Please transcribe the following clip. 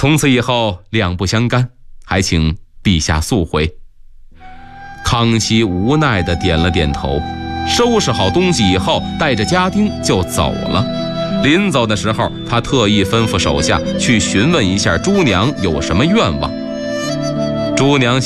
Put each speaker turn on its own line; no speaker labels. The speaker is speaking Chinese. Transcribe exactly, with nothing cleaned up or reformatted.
从此以后两不相干，还请陛下速回。康熙无奈地点了点头，收拾好东西以后，带着家丁就走了。临走的时候，他特意吩咐手下去询问一下朱娘有什么愿望。朱娘